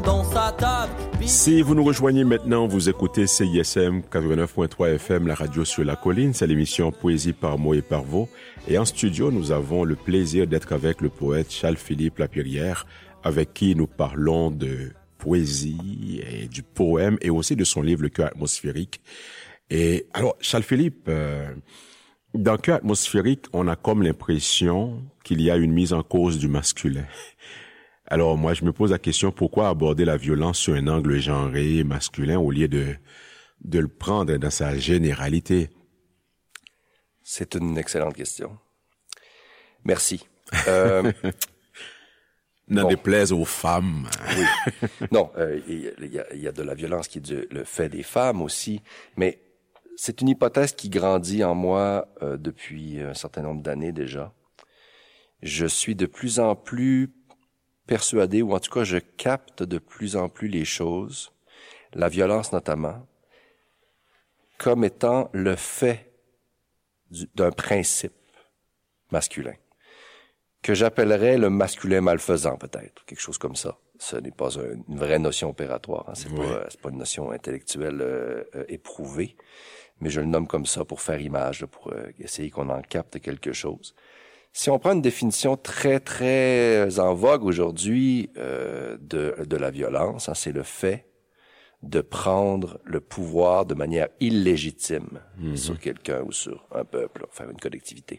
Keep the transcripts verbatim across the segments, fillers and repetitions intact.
Dans sa table. Si vous nous rejoignez maintenant, vous écoutez C I S M quatre-vingt-neuf point trois F M, la radio sur la colline. C'est l'émission Poésie par mots et par mots. Et en studio, nous avons le plaisir d'être avec le poète Charles-Philippe Lapierrière, avec qui nous parlons de poésie et du poème et aussi de son livre Le Cœur atmosphérique. Et alors, Charles-Philippe, euh, dans Cœur atmosphérique, on a comme l'impression qu'il y a une mise en cause du masculin. Alors, moi, je me pose la question, pourquoi aborder la violence sur un angle genré, masculin, au lieu de, de le prendre dans sa généralité? C'est une excellente question. Merci. Euh, N'en bon. déplaise aux femmes. Oui. Non, euh, il y, a, il y a de la violence qui est du, le fait des femmes aussi, mais c'est une hypothèse qui grandit en moi euh, depuis un certain nombre d'années déjà. Je suis de plus en plus persuadé, ou en tout cas, je capte de plus en plus les choses, la violence notamment, comme étant le fait du, d'un principe masculin, que j'appellerais le masculin malfaisant, peut-être, quelque chose comme ça. Ce n'est pas un, une vraie notion opératoire, hein. C'est oui. pas, c'est pas une notion intellectuelle euh, euh, éprouvée, mais je le nomme comme ça pour faire image, pour euh, essayer qu'on en capte quelque chose. Si on prend une définition très, très en vogue aujourd'hui euh, de, de la violence, hein, c'est le fait de prendre le pouvoir de manière illégitime mm-hmm. sur quelqu'un ou sur un peuple, enfin une collectivité.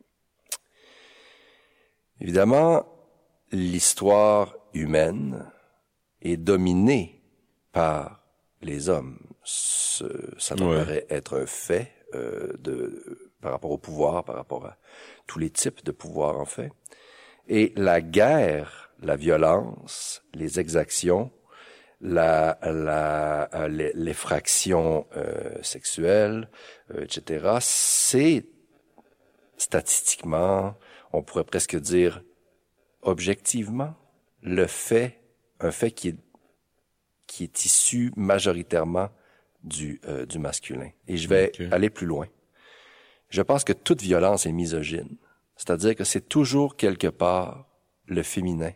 Évidemment, l'histoire humaine est dominée par les hommes. Ce, ça me ouais. paraît être un fait euh, de par rapport au pouvoir, par rapport à tous les types de pouvoir, en fait. Et la guerre, la violence, les exactions, la, la, l'effraction euh, sexuelle, euh, et cetera, c'est statistiquement, on pourrait presque dire objectivement, le fait, un fait qui est, qui est issu majoritairement du, euh, du masculin. Et je vais okay. aller plus loin. Je pense que toute violence est misogyne. C'est-à-dire que c'est toujours quelque part le féminin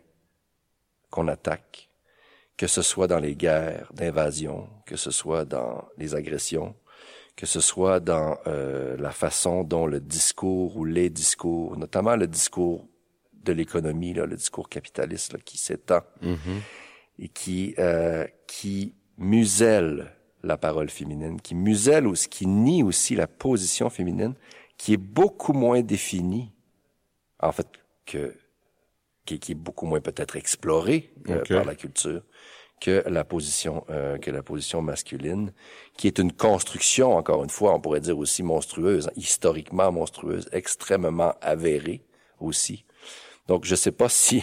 qu'on attaque, que ce soit dans les guerres d'invasion, que ce soit dans les agressions, que ce soit dans euh, la façon dont le discours ou les discours, notamment le discours de l'économie, là, le discours capitaliste là, qui s'étend mm-hmm. et qui, euh, qui muselle la parole féminine, qui muselle ou qui nie aussi la position féminine, qui est beaucoup moins définie, en fait, que qui, qui est beaucoup moins peut-être explorée euh, okay. par la culture que la position euh, que la position masculine, qui est une construction, encore une fois, on pourrait dire aussi monstrueuse, hein, historiquement monstrueuse, extrêmement avérée aussi. Donc, je sais pas si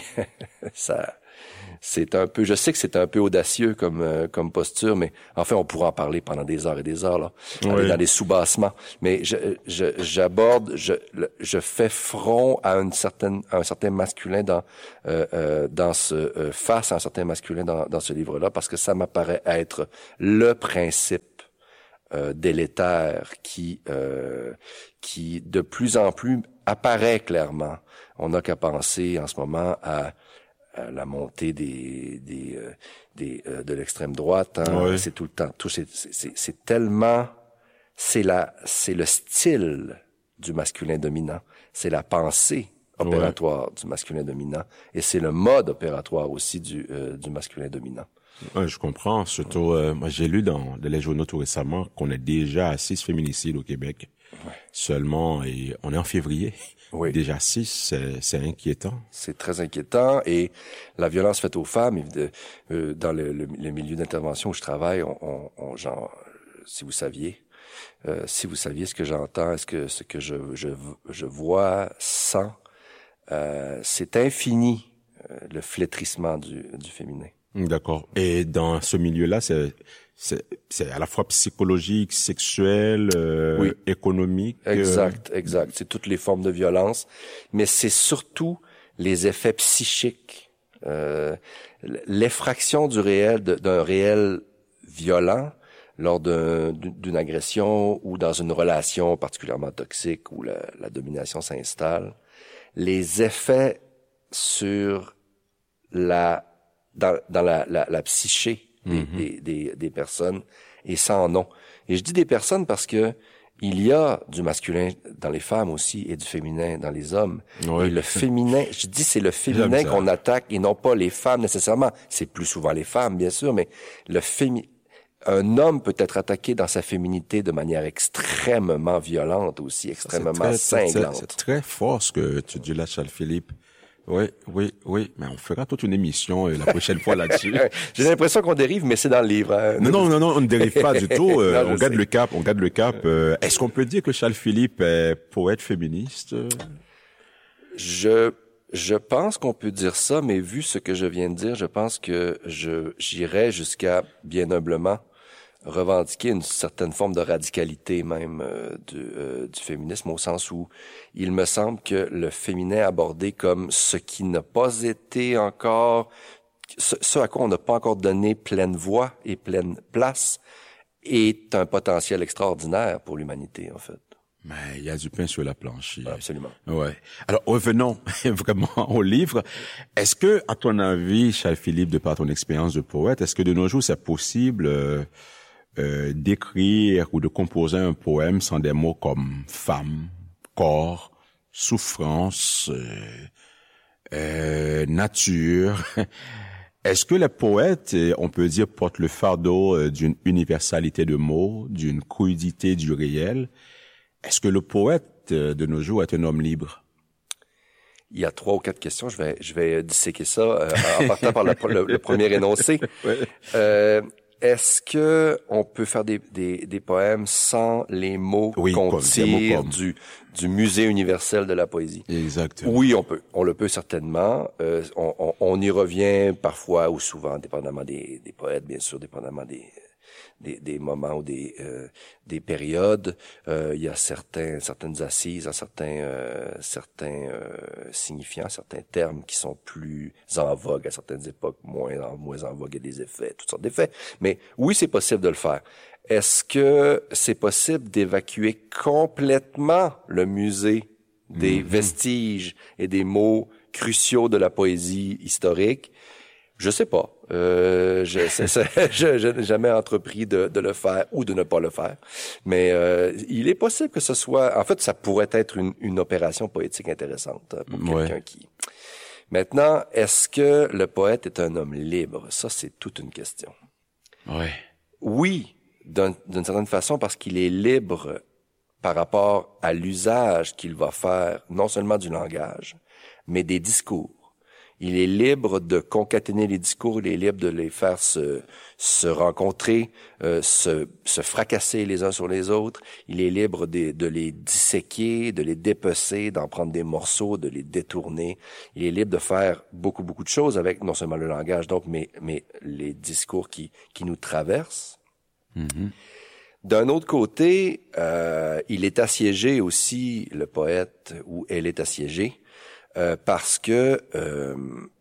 ça. C'est un peu, je sais que c'est un peu audacieux comme euh, comme posture, mais en fait, on pourra en parler pendant des heures et des heures là, oui. aller dans les soubassements. Mais je, je j'aborde, je je fais front à une certaine à un certain masculin dans euh, euh, dans ce euh, face à un certain masculin dans dans ce livre-là, parce que ça m'apparaît être le principe euh, délétère qui euh, qui de plus en plus apparaît clairement. On n'a qu'à penser en ce moment à la montée des des euh, des euh, de l'extrême droite, hein, oui. c'est tout le temps, tout c'est c'est c'est tellement c'est la c'est le style du masculin dominant, c'est la pensée opératoire oui. du masculin dominant et c'est le mode opératoire aussi du euh, du masculin dominant. Ouais, je comprends. Surtout, euh, moi j'ai lu dans, dans les journaux tout récemment qu'on est déjà à six féminicides au Québec ouais. seulement, et on est en février. Oui. Déjà six, c'est, c'est inquiétant. C'est très inquiétant, et la violence faite aux femmes, de, euh, dans le, le, le milieu d'intervention où je travaille, on, on, on genre, si vous saviez, euh, si vous saviez ce que j'entends, est-ce que ce que je je je vois, sens, euh, c'est infini euh, le flétrissement du du féminin. D'accord. Et dans ce milieu-là, c'est c'est, c'est à la fois psychologique, sexuel, euh, oui. économique. Exact, euh... exact. C'est toutes les formes de violence, mais c'est surtout les effets psychiques, euh, l'effraction du réel, de, d'un réel violent lors d'un, d'une agression ou dans une relation particulièrement toxique où la, la domination s'installe. Les effets sur la dans, dans la, la, la psyché des, mm-hmm. des, des, des personnes, et sans nom. Et je dis des personnes parce que il y a du masculin dans les femmes aussi et du féminin dans les hommes. Oui. Et le féminin, je dis c'est le féminin qu'on attaque et non pas les femmes nécessairement. C'est plus souvent les femmes, bien sûr, mais le féminin, un homme peut être attaqué dans sa féminité de manière extrêmement violente aussi, extrêmement très, cinglante. C'est, c'est très fort ce que tu dis là, Charles-Philippe. Oui, oui, oui, mais on fera toute une émission euh, la prochaine fois là-dessus. J'ai l'impression qu'on dérive, mais c'est dans le livre. Hein. Non, non, non, non, on ne dérive pas du tout. Euh, non, on garde sais. le cap, on garde le cap. Euh, est-ce qu'on peut dire que Charles-Philippe est poète féministe? Je, je pense qu'on peut dire ça, mais vu ce que je viens de dire, je pense que je, j'irais jusqu'à, bien humblement, revendiquer une certaine forme de radicalité même euh, du, euh, du féminisme, au sens où il me semble que le féminin abordé comme ce qui n'a pas été encore, ce, ce à quoi on n'a pas encore donné pleine voix et pleine place, est un potentiel extraordinaire pour l'humanité, en fait. Mais il y a du pain sur la planche. Absolument. Ouais. Alors, revenons vraiment au livre. Est-ce que, à ton avis, Charles-Philippe, de par ton expérience de poète, est-ce que de nos jours, c'est possible euh, Euh, d'écrire ou de composer un poème sans des mots comme femme, corps, souffrance, euh, euh, nature? Est-ce que les poètes, on peut dire, portent le fardeau d'une universalité de mots, d'une crudité du réel? Est-ce que le poète de nos jours est un homme libre? Il y a trois ou quatre questions. Je vais, je vais disséquer ça euh, en partant par le, le, le premier énoncé. Ouais. Euh, Est-ce que on peut faire des, des, des poèmes sans les mots oui, qu'on tire comme... du, du musée universel de la poésie? Exactement. Oui, on peut. On le peut certainement. Euh, on, on, on y revient parfois ou souvent, dépendamment des, des poètes, bien sûr, dépendamment des, des, des moments ou des, euh, des périodes. Euh, il y a certains, certaines assises, certains, euh, certains euh, signifiants, certains termes qui sont plus en vogue à certaines époques, moins en, moins en vogue, il y a des effets, toutes sortes d'effets. Mais oui, c'est possible de le faire. Est-ce que c'est possible d'évacuer complètement le musée des mm-hmm. vestiges et des mots cruciaux de la poésie historique? Je sais pas. Euh, je, c'est, c'est, je, je n'ai jamais entrepris de, de le faire ou de ne pas le faire. Mais euh, il est possible que ce soit... En fait, ça pourrait être une, une opération poétique intéressante pour ouais. quelqu'un qui... Maintenant, est-ce que le poète est un homme libre? Ça, c'est toute une question. Ouais. Oui, d'un, d'une certaine façon, parce qu'il est libre par rapport à l'usage qu'il va faire, non seulement du langage, mais des discours. Il est libre de concaténer les discours, il est libre de les faire se, se rencontrer, euh, se, se fracasser les uns sur les autres. Il est libre de, de les disséquer, de les dépecer, d'en prendre des morceaux, de les détourner. Il est libre de faire beaucoup, beaucoup de choses avec non seulement le langage, donc, mais, mais les discours qui, qui nous traversent. Mm-hmm. D'un autre côté, euh, il est assiégé aussi, le poète, ou elle est assiégée, Euh, parce que euh,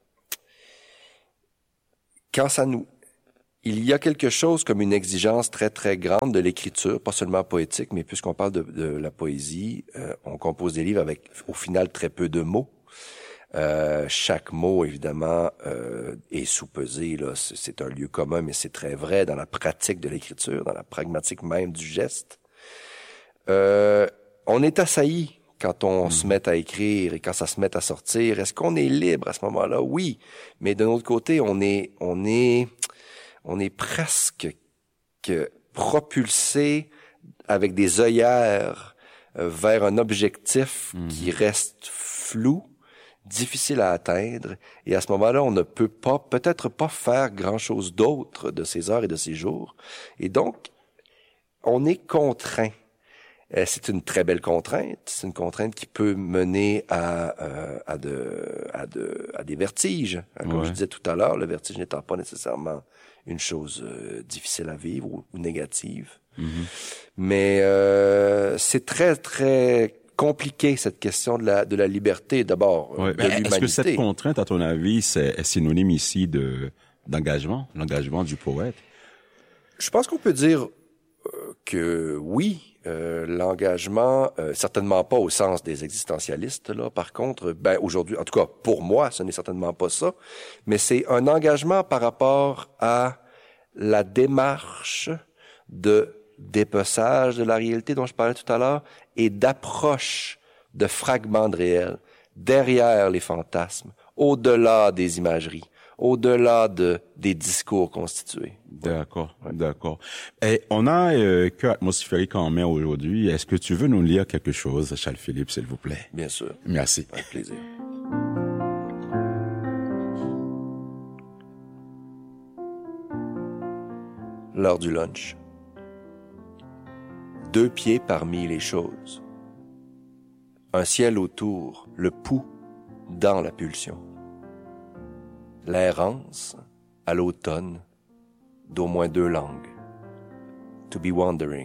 quand ça nous... Il y a quelque chose comme une exigence très, très grande de l'écriture, pas seulement poétique, mais puisqu'on parle de, de la poésie, euh, on compose des livres avec, au final, très peu de mots. Euh, chaque mot, évidemment, euh, est sous-pesé. Là. C'est, c'est un lieu commun, mais c'est très vrai dans la pratique de l'écriture, dans la pragmatique même du geste. Euh, on est assailli quand on mmh. se met à écrire et quand ça se met à sortir. Est-ce qu'on est libre à ce moment-là? Oui. Mais d'un autre côté, on est, on est, on est presque que propulsé avec des œillères euh, vers un objectif mmh. qui reste flou, difficile à atteindre. Et à ce moment-là, on ne peut pas, peut-être pas faire grand-chose d'autre de ces heures et de ces jours. Et donc, on est contraint. C'est une très belle contrainte. C'est une contrainte qui peut mener à, euh, à, de, à, de, à des vertiges. Comme ouais. je disais tout à l'heure, le vertige n'étant pas nécessairement une chose euh, difficile à vivre ou, ou négative. Mm-hmm. Mais euh, c'est très, très compliqué, cette question de la, de la liberté, d'abord, ouais. de l'humanité. Est-ce que cette contrainte, à ton avis, c'est, est synonyme ici de, d'engagement, l'engagement du poète? Je pense qu'on peut dire Donc, euh, oui, euh, l'engagement, euh, certainement pas au sens des existentialistes, là. Par contre, ben aujourd'hui, en tout cas, pour moi, ce n'est certainement pas ça, mais c'est un engagement par rapport à la démarche de dépeçage de la réalité dont je parlais tout à l'heure et d'approche de fragments de réel derrière les fantasmes, au-delà des imageries, au-delà de des discours constitués. D'accord, ouais. D'accord. Et on a euh, Cœur atmosphérique en main aujourd'hui. Est-ce que tu veux nous lire quelque chose, Charles-Philippe, s'il vous plaît? Bien sûr. Merci. Avec plaisir. L'heure du lunch. Deux pieds parmi les choses. Un ciel autour, le pouls dans la pulsion. L'errance, à l'automne, d'au moins deux langues. To be wandering.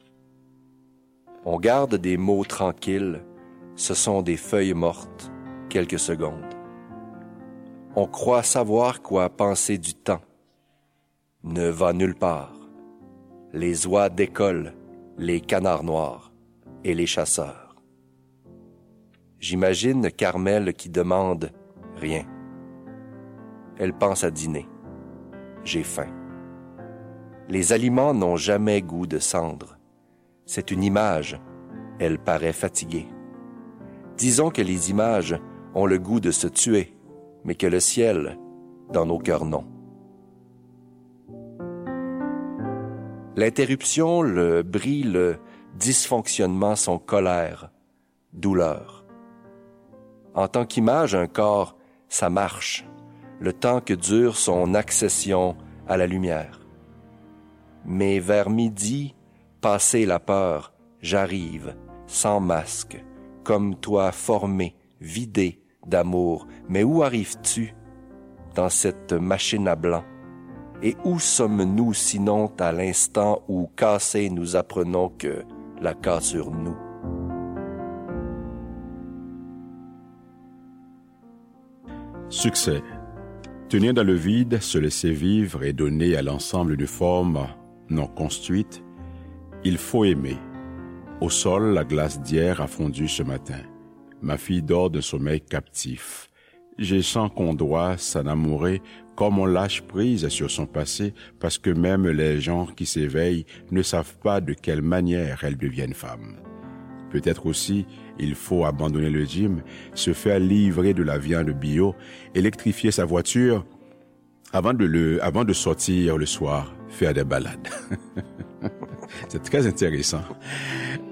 On garde des mots tranquilles, ce sont des feuilles mortes, quelques secondes. On croit savoir quoi penser du temps. Ne va nulle part. Les oies décollent, les canards noirs et les chasseurs. J'imagine Carmel qui demande rien. Elle pense à dîner. J'ai faim. Les aliments n'ont jamais goût de cendre. C'est une image. Elle paraît fatiguée. Disons que les images ont le goût de se tuer, mais que le ciel, dans nos cœurs, non. L'interruption, le bris, le dysfonctionnement sont colère, douleur. En tant qu'image, un corps, ça marche, le temps que dure son accession à la lumière. Mais vers midi, passé la peur, j'arrive, sans masque, comme toi formé, vidé d'amour. Mais où arrives-tu dans cette machine à blanc? Et où sommes-nous sinon à l'instant où, cassés, nous apprenons que la cassure nous? Succès. Tenir dans le vide, se laisser vivre et donner à l'ensemble une forme non construite, il faut aimer. Au sol, la glace d'hier a fondu ce matin. Ma fille dort d'un sommeil captif. Je sens qu'on doit s'enamourer comme on lâche prise sur son passé parce que même les gens qui s'éveillent ne savent pas de quelle manière elles deviennent femmes. Peut-être aussi, il faut abandonner le gym, se faire livrer de la viande bio, électrifier sa voiture avant de, le, avant de sortir le soir, faire des balades. C'est très intéressant.